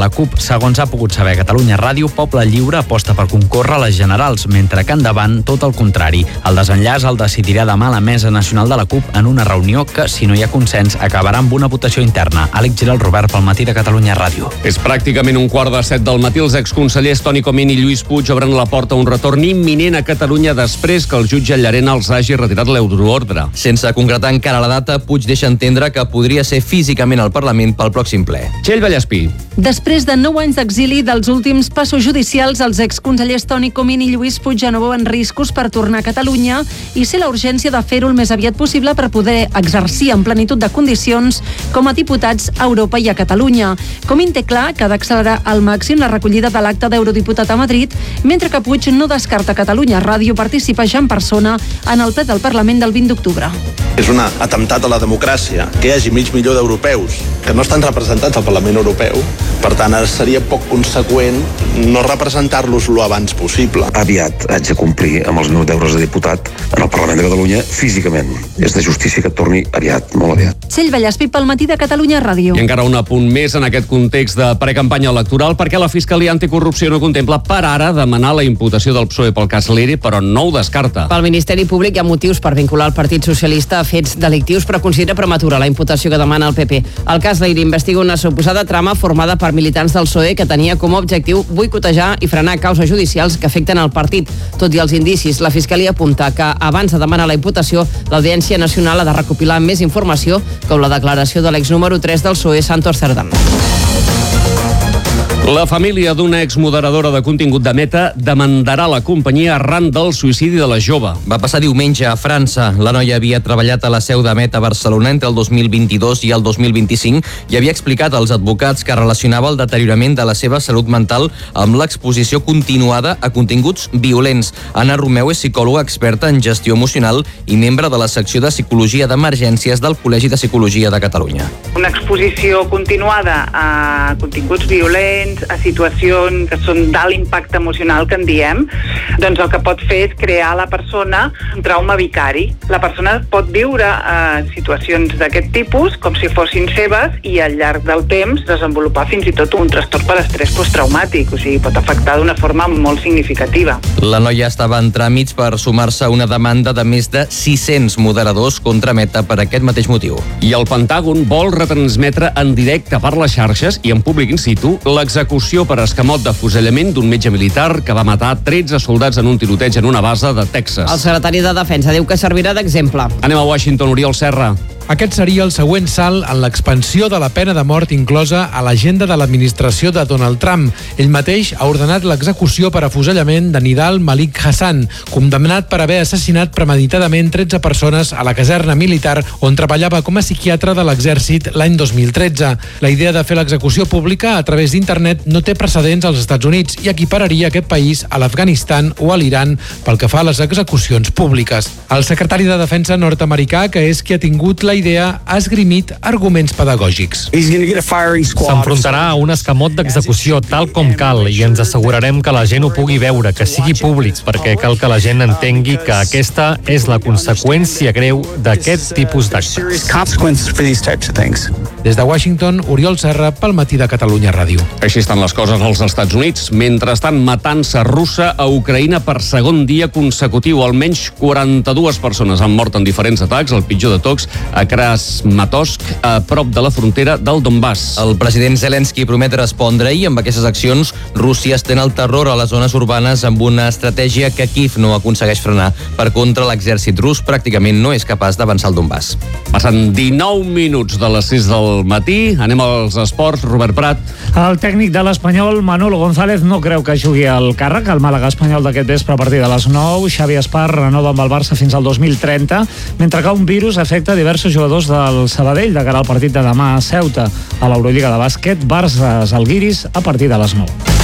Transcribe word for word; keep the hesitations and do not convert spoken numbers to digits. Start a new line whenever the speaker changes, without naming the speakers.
la CUP. Segons ha pogut saber Catalunya Ràdio, Poble Lliure aposta per concórrer a les generals, mentre que Endavant tot el contrari. El desenllaç el decidirà demà la Mesa Nacional de la CUP en una reunió que, si no hi ha consens, acabarà amb una votació interna. Àlex Giral, Robert, pel matí de Catalunya Ràdio.
És pràcticament un quart de set del matí. Els exconsellers Toni Comín i Lluís Puig obren la porta a un retorn imminent a Catalunya després que el jutge Llarena els hagi retirat l'euroordre.
Sense concretar encara la data, Puig deixa entendre que podria ser físicament al Parlament pel pròxim ple.
Txell Vallespí.
Després de nou anys d'exili dels últims passos judicials, els exconsellers Toni Comín i Lluís Puig ja no veuen riscos per tornar a Catalunya i ser la urgència de fer-ho el més aviat possible per poder exercir en plenitud de condicions com a diputats a Europa i a Catalunya. Comín té clar que ha d'accelerar al màxim la recollida de l'acte d'eurodiputat a Madrid, mentre que Puig no descarta Catalunya Ràdio participar ja en persona en el ple del Parlament del vint d'octubre.
És un atemptat a la democràcia que hi hagi mig milió d'europeus que no estan representats al Parlament Europeu. Per tant, seria poc conseqüent no representar-los lo abans possible.
Aviat haig de complir amb els meus deures de diputat en el Parlament de Catalunya físicament. És de justícia que torni aviat, molt aviat.
Txell Vallespí pel matí de Catalunya Ràdio.
I encara un apunt més en aquest context de precampanya electoral, perquè la Fiscalia Anticorrupció no contempla per ara demanar la imputació del P S O E pel cas Lere, però no ho descarta.
Pel Ministeri Públic hi ha motius per vincular el Partit Socialista a fets delictius, però considera prematura la imputació que demana el P P. El cas Lere investiga una suposada trama formada per militants del P S O E que tenia com a objectiu boicotejar i frenar causes judicials que afecten el partit. Tot i els indicis, la Fiscalia apunta que abans de demanar la imputació, l'Audiència Nacional ha de recopilar més informació, com la declaració de l'ex número tres del P S O E, Santos Cerdán.
La família d'una exmoderadora de contingut de Meta demandarà la companyia arran del suïcidi de la jove.
Va passar diumenge a França. La noia havia treballat a la seu de Meta a Barcelona entre el dos mil vint-i-dos i el dos mil vint-i-cinc i havia explicat als advocats que relacionava el deteriorament de la seva salut mental amb l'exposició continuada a continguts violents. Anna Romeu és psicòloga experta en gestió emocional i membre de la secció de Psicologia d'Emergències del Col·legi de Psicologia de Catalunya.
Una exposició continuada a continguts violents, a situacions que són d'alt impacte emocional, que en diem, doncs el que pot fer és crear a la persona un trauma vicari. La persona pot viure eh, situacions d'aquest tipus com si fossin seves i al llarg del temps desenvolupar fins i tot un trastorn per estrès posttraumàtic, o sigui, pot afectar d'una forma molt significativa.
La noia estava en tràmits per sumar-se a una demanda de més de sis-cents moderadors contra Meta per aquest mateix motiu.
I el Pentàgon vol retransmetre en directe per les xarxes i en públic in situ l'execució per escamot de fusellament d'un metge militar que va matar tretze soldats en un tiroteig en una base de Texas.
El secretari de Defensa diu que servirà d'exemple.
Anem a Washington, Oriol Serra.
Aquest seria el següent salt en l'expansió de la pena de mort inclosa a l'agenda de l'administració de Donald Trump. Ell mateix ha ordenat l'execució per afusellament de Nidal Malik Hassan, condemnat per haver assassinat premeditadament tretze persones a la caserna militar on treballava com a psiquiatre de l'exèrcit l'any dos mil tretze. La idea de fer l'execució pública a través d'internet no té precedents als Estats Units i equipararia aquest país a l'Afganistan o a l'Iran pel que fa a les execucions públiques. El secretari de Defensa nord-americà, que és qui ha tingut la idea, ha esgrimit arguments pedagògics.
S'enfrontarà a un escamot d'execució tal com cal i ens assegurarem que la gent ho pugui veure, que sigui públic, perquè cal que la gent entengui que aquesta és la conseqüència greu d'aquest tipus d'actes.
Des de Washington, Oriol Serra pel matí de Catalunya Ràdio.
Així estan les coses als Estats Units. Mentrestant, matança russa a Ucraïna per segon dia consecutiu. Almenys quaranta-dues persones han mort en diferents atacs, el pitjor de tots, a Krasmatorsk, a prop de la frontera del Donbass.
El president Zelensky promet respondre i amb aquestes accions Rússia estén el terror a les zones urbanes amb una estratègia que Kiev no aconsegueix frenar. Per contra, l'exèrcit rus pràcticament no és capaç d'avançar al Donbass.
Passen dinou minuts de les sis del matí. Anem als esports. Robert Prat.
El tècnic de l'Espanyol, Manolo González, no creu que jugui al càrrec al Màlaga espanyol d'aquest vespre a partir de les nou. Xavi Espar renova amb el Barça fins al dos mil trenta, mentre que un virus afecta diversos jugadors del Sabadell de cara al partit de demà a Ceuta. A l'Eurolliga de bàsquet, Barça Zalgiris a partir de les nou.